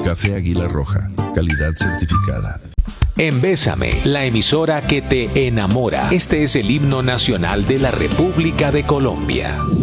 Café Águila Roja, calidad certificada. En Bésame, la emisora que te enamora. Este es el himno nacional de la República de Colombia.